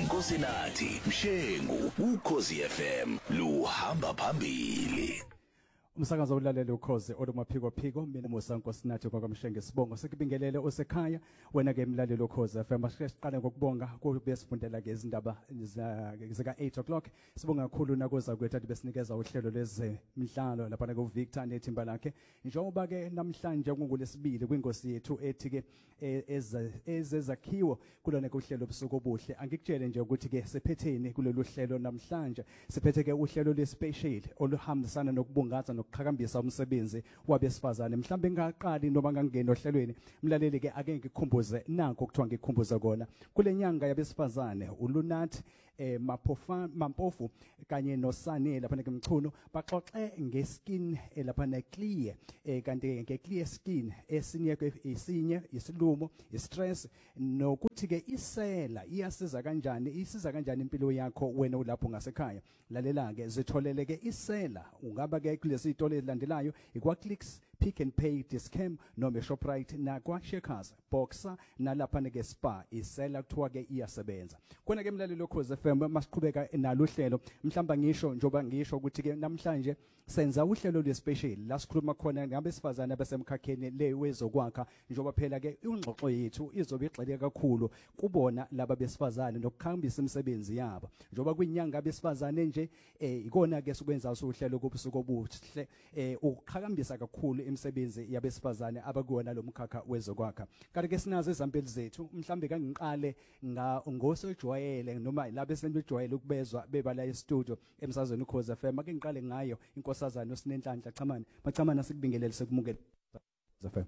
Inkosi nathi Mshengu uKhosi FM luhamba phambili. Umsakazo ulalela ukhozi olumaphiko phiko mina Musankosi nathi kwaMshenge sibongo sekubingelele osekhaya wena ke emlalelo ukhozi FM asiqale ngokubonga kube sifundela ke izindaba zika 8 o'clock sibonga kakhulu nakuza kwethu athi besinikeza uhlelo lezemidlalo lapha ku Victor nethimba lakhe njengoba ke namhlanje kungolesibili kwinkosi yethu ethi ke ezezakhiwo kulona kuhlelo obusuku obuhle angikutshele nje ukuthi ke sephetheni kulolu hlelo namhlanje siphethe ke uhlelo lespecial oluhambisana nokubungaza qhakambisa umsebenzi wabesifazane mhlambe ngaqali noma ngangena ohlelweni mlaleli ke ake ngikhumbuze nanko kuthiwa ngikhumbuza kona kule nyanga yabesifazane uLunathi Mampofu kanye noSane lapha ngemchuno baxoxe ngeskin lapha neclear kanti ngeclear skin esinye isinye isilumo istress nokuthi ke isela iyasiza kanjani isiza kanjani impilo yakho wena ulapho ngasekhaya lalela ke zitholele ke isela ungaba ke kulesi itolo elandelayo ikwaClicks Pick and Pay Discam noma Shoprite na kwaShakers Boxer nalapha neke Spa isela kuthiwa ke iyasebenza khona ke emlalelo ukhozi FM masiqhubeka nalo hlelo mhlamba ngisho njoba ngisho ukuthi ke namhlanje senza uhlelo lwespecial la sikhuluma khona ngabesifazane abasemkhakheni le wezokwakha njoba phela ke ingxoxo yethu izobe igxile kakhulu kubona laba besifazane nokukhambisa imisebenzi yabo njoba kwinyanga besifazane nje ikona ke sikwenza uhlelo kubusuku obuhle ukuqhakambisa kakhulu imisebenzi yabesifazane abakuwona lo mkhakha wezokwakha kanti ke sinazo izampeli zethu mhlambe kangiqale ngosojwayele noma laba esentujwayele ukubezwa bebala e-studio emsazweni ukhozi FM ake ngiqale ngayo inkosazana uSinenhlanhla Xhamane Maxhamana sikubingelele sekumukela FM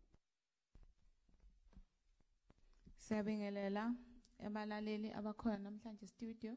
Siyabingelela abalaleli abakhona namhlanje studio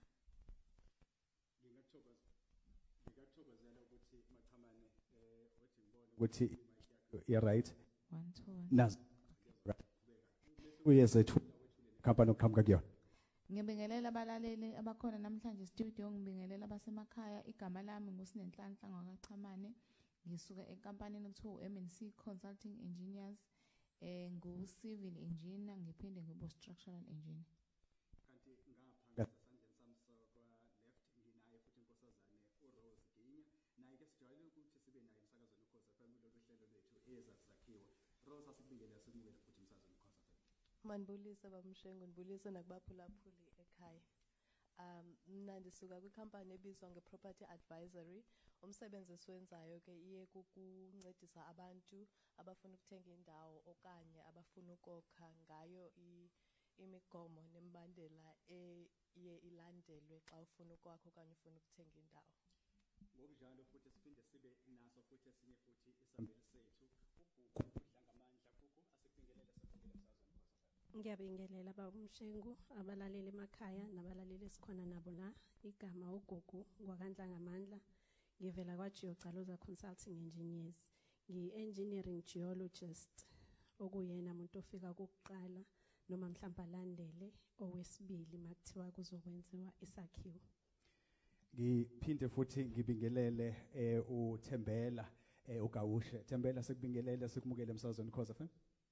ngikathokozela ukuthi Maxhamane othi ngibone ukuthi you right 1 2 1 nazi uyesethu company oqhamuka kuyona Ngibingelela abalaleli abakhona namhlanje studio ngibingelela abasemakhaya igama lami nguSinenhlanhla ngakaChamane ngisuka enkampanini okuthiwa MNC Consulting Engineers ngu civil engineer ngiphinde ngibe structural engineer kanti ngapha ngasesandleni sami sokwa left nginaye futhi inkosazane uRose Ginya naye ke sijwayele ukuthi sibe naye umsakazweni ukhozi FM kulolu hlelo lwethu ezazakhiwe Rose asibingelela sikumukele futhi umsakazweni ukhozi FM Manibulisa baMshengu nibulisa nakubaphulaphuli ekhaya mina ndisuka kwikhampani ebizwa ngeProperty Advisory umsebenzi esiwenzayo ke iye kukuncedisa abantu abafuna ukuthenga indawo okanye abafuna ukokha ngayo imigomo nemibandela iye ilandelwe xa ufuna ukwakha okanye ufuna ukuthenga indawo ngokunjalo futhi siphinde sibe naso futhi esinye futhi isambeli sethu uGugu Dlangamandla Gugu asibingelele sibingelele umsazweni Ngiyabingelela baMshengu abalaleli emakhaya nabalaleli esikhona nabo la igama uGugu ngwakandlangamandla ngivela kwaGeocaloza Consulting Engineers ngi-engineering geologist okuyena umuntu ofika kokuqala noma mhlawumbe alandele owesibili makuthiwa kuzokwenziwa isakhiwo ngiphinde futhi ngibingelele uThembela uGawushe Thembela sikubingelele sikumukele emsazweni ukhozi FM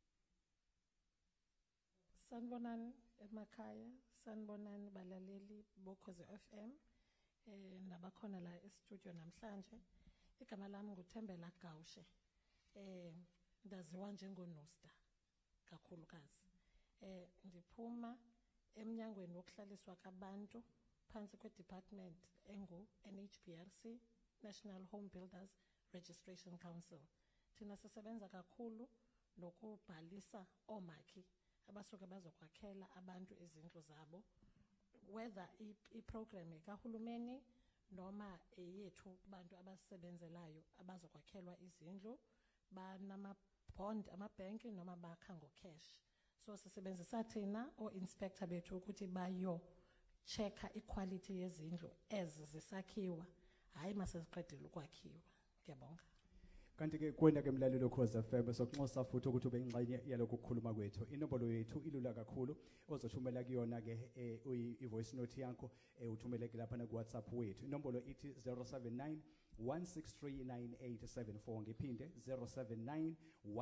Sanibonani emakhaya sanibonani balaleli bokhozi FM nabakhona la e-studio namhlanje igama lami nguThembela Gawushe ndaziwa njengoNosta kakhulukazi ndiphuma eminyangweni wokuhlaliswa kabantu phansi kwedepartment engu NHBRC National Home Builders Registration Council thina sisebenza kakhulu nokubhalisa omakhi abasuke bazokwakhela abantu izindlu zabo whether iprogram kahulumeni noma eyethu bantu abasebenzelayo abazokwakhelwa izindlu banama bond amabhenki noma bakha ngocash so sisebenzisa thina o-inspector bethu ukuthi bayo checka iquality yezindlu ezisakhiwa hayi maseziqedile ukwakhiwa ngiyabonga kanti ke kwena ke mlalelo ukhozi FM sokunxosa futhi ukuthi ube ingxenye yalokho ukukhuluma kwethu inombolo yethu ilula kakhulu ozothumela kuyona ke i voice note yakho uthumele ke lapha na ku WhatsApp wethu inombolo ithi 079 1639874 ngiphinde 079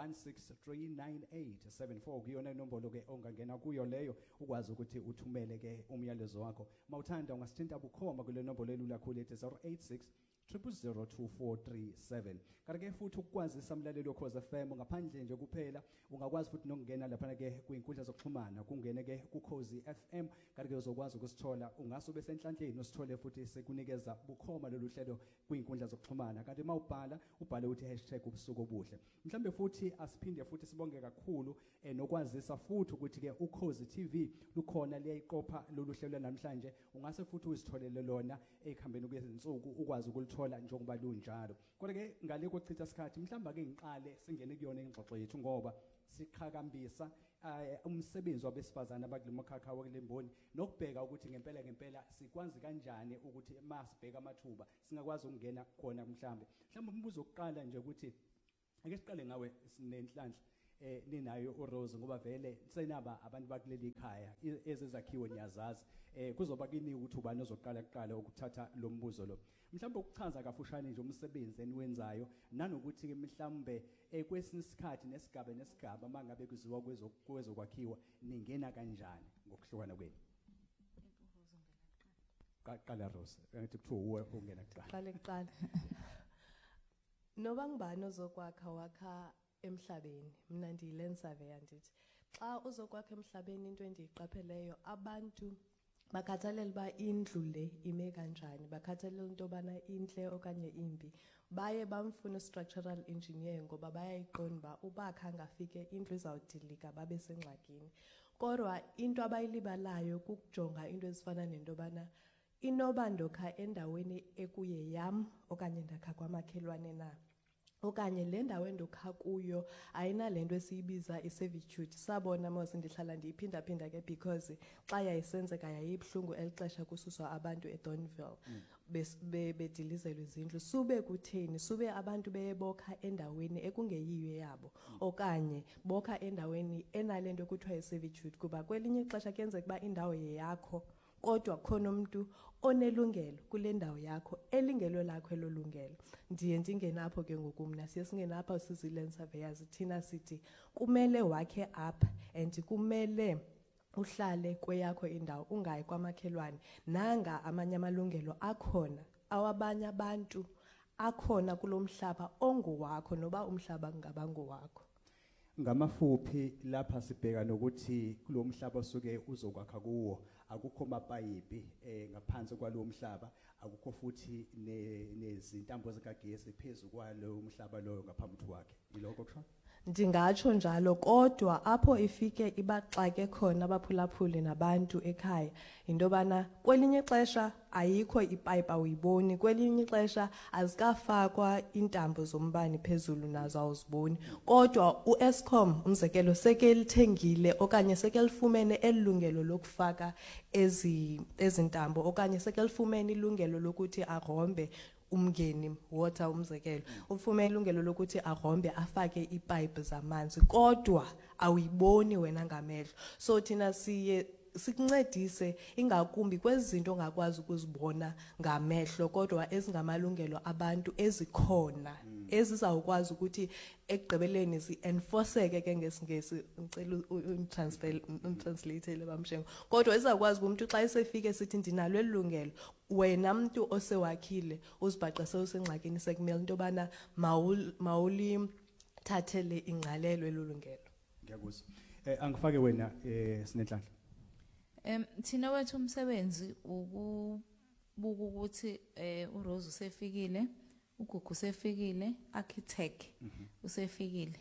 1639874 kuyona inombolo ke ongangena kuyo leyo ukwazi ukuthi uthumele ke umyalezo wakho mawuthanda ungasithinta bukhoma kule nombolo elula kakhulu ethi 086 0002437 kanti-ke futhi ukukwazisa umlaleli wokhozi FM ngaphandle nje kuphela ungakwazi futhi nokungena laphana ke kwinkundla zokuxhumana kungene ke kukhozi FM kanti-ke uzokwazi ukusithola ungase ube senhlanhleni usithole futhi sekunikeza bukhoma lolu hlelo kwinkundla zokuxhumana kanti mawubhala ubhale uthi #ubusuku obuhle mhlambe futhi asiphinde futhi sibonge kakhulu nokwazisa futhi ukuthi ke ukhozi TV lukhona liyayiqopha lolu hlelo namhlanje ungase futhi uzitholele lona ekuhambeni kwezinsuku ukwazi ukulithola njengoba lunjalo kodwa ke ngale kochitha isikhathi mhlamba ke ngiqale singene kuyona ingxoxo yethu ngoba siqhakambisa umsebenzi wabesifazana abakulemakhakha wakulemboni nokubheka ukuthi ngempela sikwazi kanjani ukuthi masibheka amathuba singakwazi ukungena khona mhlambe umbuzo oqala nje ukuthi ake siqale ngawe sinenhlanhla ninayo uRose ngoba vele senaba abantu bakuleli ekhaya ezezakhiwe niyazazi kuzoba kini ukuthi ubani ozoqala ukuthatha lo mbuzo lo mhlawumbe ukuchaza kafushane nje umsebenzi eniwenzayo nanokuthi ke mhlawumbe kwesinye isikhathi nesigaba mangabe kuziwa kwezokwakhiwa ningena kanjani ngokuhlukana kwenu qala Rose ngathi kuthiwa uwe ungena kuqala noba ngibani ozokwakha wakha emhlabeni mina ndiyiland surveyor ndithi xa uzokwakha emhlabeni into endiyiqapheleyo abantu bakhathalela ba indlu le ime kanjani bakhathalela into bana inhle okanye imbi baye bamfuna structural engineer ngoba bayayiqonda ba ubakha ngafike indlu izawudilika babe sengxakini kodwa into abayilibalayo kukujonga into ezifana nento bana inoba ndokha endaweni ekuye yam okanye ndakha kwamakhelwane na okanye le ndawo endokha kuyo ayinalento esiyibiza i-servitude sabona mose ndihlala ndiyiphinda ke because xa yayisenzeka yayibhlungu elixesha kususwa abantu eDonville bedilizelwe izindlu sube kutheni sube abantu beyebokha endaweni ekungeyiyo yabo okanye bokha endaweni enalento kuthiwa i-servitude kuba kwelinye ixesha kuyenzeka uba indawo yeyakho kodwa khona umuntu onelungelo kule ndawo yakho elingelo lakho elolungelo ndiye ndingenapho ke ngoku mna singenapha siziland surveyors thina sithi kumele wakhe up and kumele uhlale kweyakho indawo ungayi kwamakhelwane nanga amanye amalungelo akhona awabanye abantu akhona kulomhlaba ongowakho noba umhlaba ngaba ngowakho ngamafuphi lapha sibheka nokuthi kulomhlaba osuke uzokwakha kuwo akukho mapayipi ngaphansi kwalowo mhlaba akukho futhi nezintambo zikagesi phezulu kwalowo mhlaba loyo ngaphambi kwakhe iloko kusho ndingatsho njalo kodwa apho ifike ibaxake khona abaphulaphuli nabantu ekhaya into bana kwelinye ixesha ayikho ipipe awuyiboni kwelinye ixesha azikafakwa intambo zombane phezulu nazo awuziboni kodwa uEskom umzekelo sekelithengile okanye sekelifumene elungelo lokufaka ezintambo okanye sekelifumene ilungelo lokuthi arombe umngeni water umzekelo ufumene ilungelo lokuthi arombe afake ipipe zamanzi kodwa awuyiboni wena ngamehlo so thina siye sikuncedise ingakumbi kwezinto ongakwazi ukuzibona ngamehlo kodwa ezingamalungelo abantu ezikhona ezizawukwazi ukuthi ekugqibeleni zi-enforceke ke ngesingesi ngicela untranslate bamshengo kodwa izawukwazi umuntu xa isefike sithi ndinalo elungelo wena mntu osewakhile uzibhaqa sewusengxakini sekumele into bana mawulithathele ingqalelo elulungelo ngiyakuzwa angifake wena sinenhlanhla thina wethu umsebenzi ukubuka ukuthi uRose usefikile uGugu usefikile architect usefikile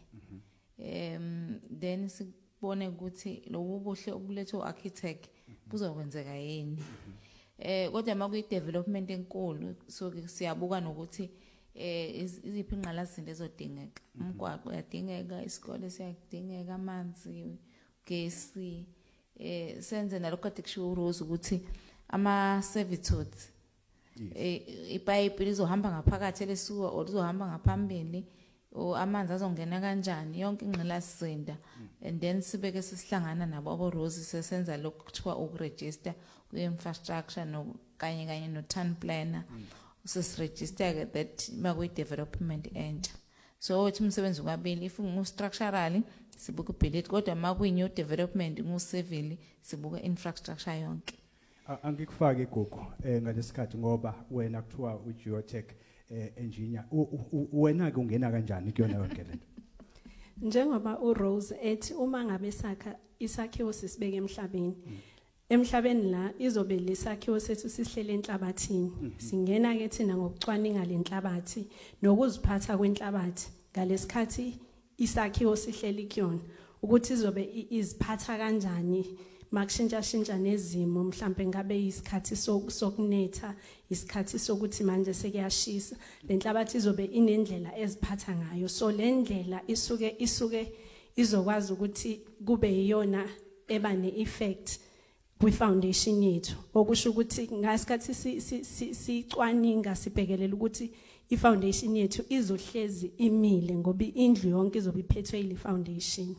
then sibone ukuthi lobu buhle obulethwe architect buzokwenzeka yini kodwa makuyi development enkulu so siyabuka nokuthi iziphi ingqalasizinto ezodingeka umgwaqo uyadingeka isikole siyadingeka amanzi gesi senze nalokho kade kushiwo uRose ukuthi ama servitudes ipipe lizohamba ngaphakathi lesuka or lizohamba ngaphambili amanzi azongena kanjani yonke ingqalasizinda and then sibeke sisihlangana nabo aboRose sesenza lokho kuthiwa ukuregister kwi-infrastructure no kanye no town planner usesiregister that makuyi development entsha. So uthi umsebenzi kabili if ungu-structurally sibuka i-build kodwa makuyi-new development ngu-civil sibuka infrastructure yonke. Angikufaki igugu ngalesikhathi ngoba wena kuthiwa u-geotech engineer wena ke ungena kanjani kuyona yonke lento? Njengoba uRose ethi uma ngabe sakha isakhiwo sisibeke emhlabeni. Emhlabeni la izobe lesakhiwo sethu sihlele enhlabathini. Singena ke thina ngokucwaninga lenhlabathi nokuziphatha kwenhlabathi ngalesikhathi isakhiwo sihleli kuyona ukuthi izobe iziphatha kanjani makushintsha nezimo mhlambe ngabe isikhathi sokunetha isikhathi sokuthi manje sekuyashisa lenhlabathi izobe inendlela eziphatha ngayo so lendlela isuke izokwazi ukuthi kube yiyona eba neeffect kwi-foundation yethu okusho ukuthi ngasikhathi sicwaninga sibhekelela ukuthi i-foundation yethu izohlezi imile ngoba indlu yonke izobe iphethwe ile foundation.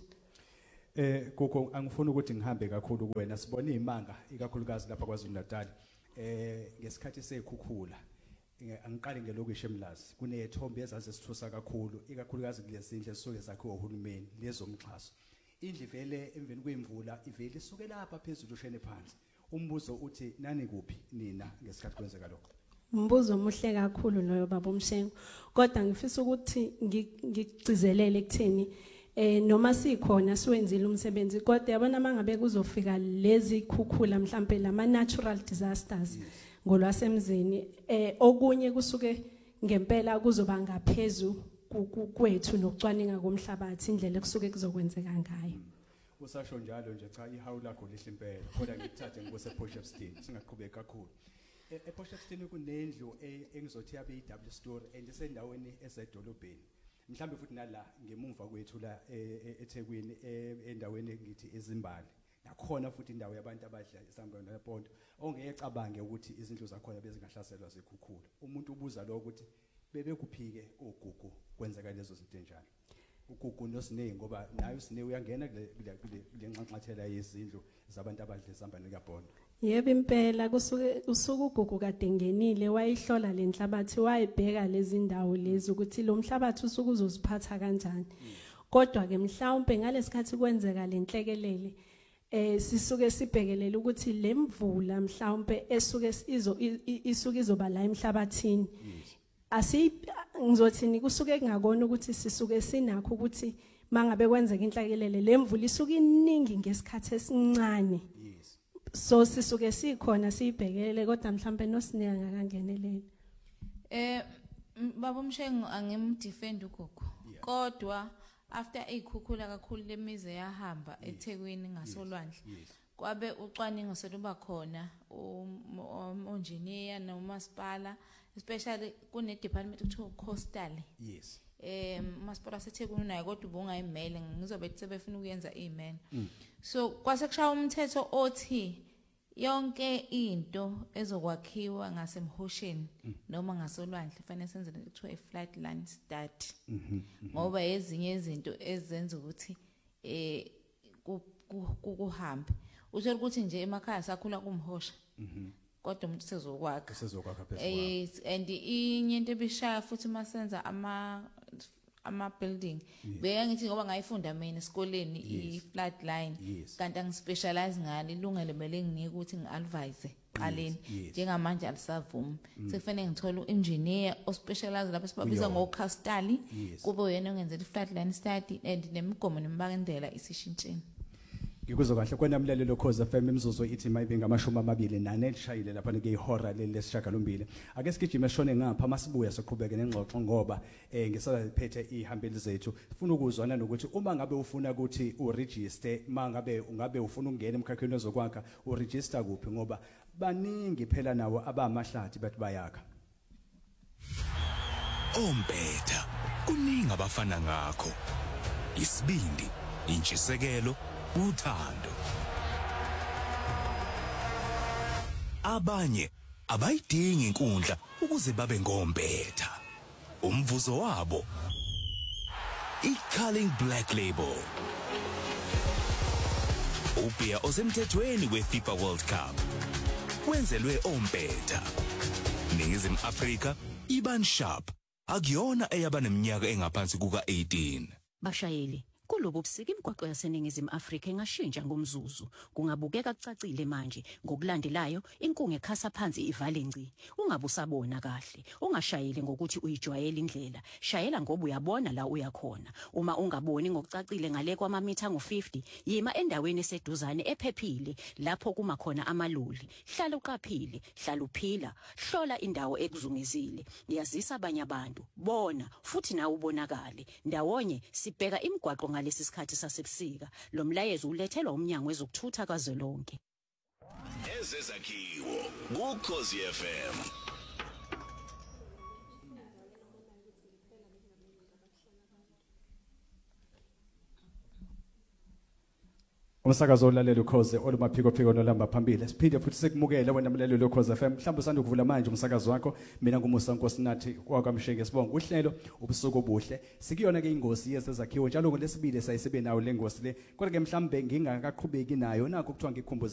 Gogo angifuni ukuthi ngihambe kakhulu kuwena sibona izimanga ikakhulukazi lapha kwaZulu-Natal ngesikhathi sekhukhula angiqale ngelokisho eMlazi kunezithombe ezazisithusa kakhulu ikakhulukazi kulezindle esuke zakhiwa uhulumeni lezomxhaso indlu vele emveni kwemvula ivele isuke lapha phezulu ushene phansi umbuzo uthi nani kuphi nina ngesikhathi kwenzeka lokho? Umbuzo omuhle kakhulu loyo baba uMshengu kodwa ngifisa ukuthi ngigcizelele ekutheni noma sikhona siwenzile umsebenzi kodwa yabona mangabe kuzofika lezi khukhula mhlambe lama natural disasters ngolwasemzini okunye kusuke ngempela kuzoba ngaphezulu kwethu nokucwaninga komhlabathi indlela ekusuke kuzokwenzeka ngayo. Usasho njalo nje cha ihawu lakho lihle impela kodwa ngikuthathe ngikuse Potchefstroom singaqhubeka kakhulu. ePotchefstroom kunendlu engizothi yabe i-double story endisendaweni esedolobheni mhlambe futhi nala ngemuva kwethu la eThekwini endaweni ngithi eZimbali nakhona futhi indawo yabantu abadla isambane nePonto ongeyecabange ukuthi izindlu zakhona bezingahlaselwa zikhukhula umuntu ubuza lo ukuthi bebekuphike ogugu kwenzeka lezo zinto enjalo ugugu noSineyi ngoba nayo uSineyi uyangena kule nxanxathela yezindlu zabantu abadla isambane nePonto. Yebo impela kusuke ugugu kade ngenile wayihlola lenhlabathi wayibheka lezi ndawo lezi ukuthi lo mhlabathi usuke uzoziphatha kanjani kodwa ke mhlawumbe ngalesikhathi kwenzeka lenhlekelele sisuke sibhekelele ukuthi lemvula mhlawumbe esuke izoba la emhlabathini ngizothini kusuke kungakona ukuthi sisuke sinakho ukuthi mangabe kwenzeka inhlekelele lemvula isuke iningi ngesikhathi esincane. So sisuke sikhona sibhekelele kodwa mhlambe noSineyi angakangenelela. Baba uMshengu angimdefend ugogo. Kodwa after ikhukhula kakhulu lemize yahamba eThekwini ngasolwandle. Kwabe ucwaningo seluba khona engineer nomasipala especially kune department ekuthiwa coastal. Yes. Masipala seThekwini naye kodwa ubungayimele ngizobe sebefuna ukuyenza imene. So kwasekushaya umthetho othi yonke into ezokwakhiwa ngasemhosheni noma ngasolwandle kufanele senze into ekuthiwa i-floodline study ngoba ezinye izinto ezenza ukuthi kuhambe uthola ukuthi nje emakhaya sakhula kumhosha kodwa umuntu sezokwakha phezulu and inye into ebishaya futhi masenza ama-building beyangithi ngoba ngayifunda mina esikoleni i-floodline kanti angispecialize ngani ilungelo mele nginike ukuthi ngi-advise qaleni njengamanje alisavumi sekufanele ngithole u-engineer ospecialize lapho sibabiza ngo-castali kube uyena ongenzela i-floodline study and nemigomo nemibandela isishintsheni. Ngikuzo kahle kwenamlelelo Khoza FM imzuzu ithi mayibe ngama-24 elishayile lapha ngehora lesishagalombili ake sigijime shone ngapha masibuya soqhubeke nengxoxo ngoba ngisaphethe ihambeli zethu ufuna ukuzwana nokuthi uma ngabe ufuna ukuthi uregister ungabe ufuna ukungena emkhakheni wezokwakha uregister kuphi ngoba baningi phela nawo abamahlathi bathi bayakha Ompetha kuningi abafana ngakho isibindi intshisekelo uthando abanye abayidingi inkundla ukuze babe ngompetha umvuzo wabo iCarling Black Label ubia osemthethweni weFIFA World Cup wenzelwe ompetha. Ningizimu Afrika iban sharp akuyona eyabaneminyaka engaphansi kuka-18. Bashayeli, kulobu busika imigwaqo yaseningizimu Afrika engashintsha ngomzuzu. Kungabukeka kucacile manje. Ngokulandelayo, inkungu ekhasa phansi ivale ngci. Ungabe usabona kahle. Ungashayeli ngokuthi uyijwayele indlela. Shayela ngoba uyabona la uyakhona. Uma ungaboni ngokucacile ngale kwamamitha ngu-50, yima endaweni eseduzane ephephile lapho kuma khona amaloli. Hlala uqaphile, hlala uphila, hlola indawo ekuzungezile. Yazisa abanye abantu, bona futhi nawe ubonakale. Ndawonye sibheka imigwaqo ngalesi sikhathi sasebusika. Lo mlayezo ulethelwa umnyango wezokuthutha kazwelonke. Ezezakhiwo kuKhosi FM. Umsakazo olalela ukhoze olumaphiko nolamba phambili. Siphinde futhi sikumukele wena mlaleli ukhoze FM. Mhlawumbe usanda ukuvula manje umsakazo wakho. Mina ngumusa Nkosinathi kwakamshenge sibonga uhlelo ubusuku obuhle. Sikuyona ke ingosi yesezakhiwo njalo ngolesibili sayisibe nawo lengosi le. Kodwa ke mhlawumbe ngingakaqhubeki nayo nakho kuthiwa ngikhumbuza